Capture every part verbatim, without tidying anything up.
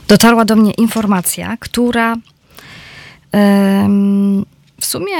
dotarła do mnie informacja, która em, w sumie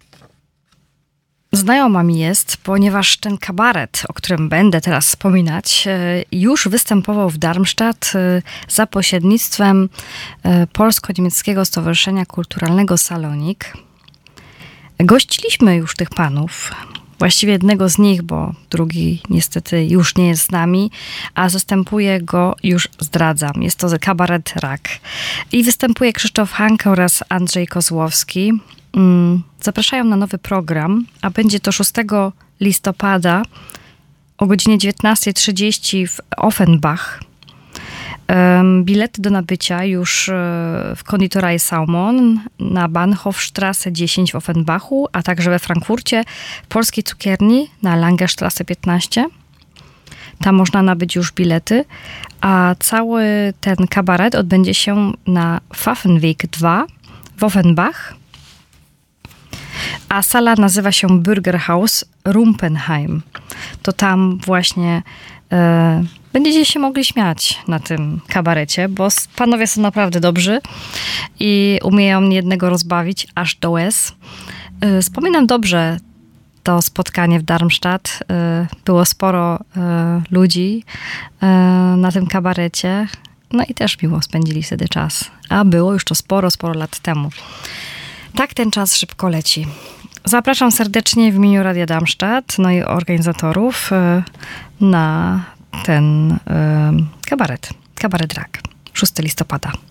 znajoma mi jest, ponieważ ten kabaret, o którym będę teraz wspominać, już występował w Darmstadt za pośrednictwem Polsko-Niemieckiego Stowarzyszenia Kulturalnego Salonik. Gościliśmy już tych panów, właściwie jednego z nich, bo drugi niestety już nie jest z nami, a zastępuje go, już zdradzam, jest to kabaret Rak. I występuje Krzysztof Hanke oraz Andrzej Kozłowski. Zapraszają na nowy program, a będzie to szóstego listopada o godzinie dziewiętnasta trzydzieści w Offenbach. Bilety do nabycia już w Konditorei Salmon na Bahnhofstrasse dziesięć w Offenbachu, a także we Frankfurcie, w Polskiej Cukierni na Langerstrasse piętnaście. Tam można nabyć już bilety, a cały ten kabaret odbędzie się na Pfaffenweg dwa w Offenbach. A sala nazywa się Bürgerhaus Rumpenheim. To tam właśnie e, będziecie się mogli śmiać na tym kabarecie, bo panowie są naprawdę dobrzy i umieją niejednego rozbawić aż do łez. E, wspominam dobrze to spotkanie w Darmstadt. E, było sporo e, ludzi e, na tym kabarecie. No i też miło spędzili wtedy czas. A było już to sporo, sporo lat temu. Tak ten czas szybko leci. Zapraszam serdecznie w imieniu Radia Darmstadt, no i organizatorów na ten kabaret. Kabaret Rak. szóstego listopada.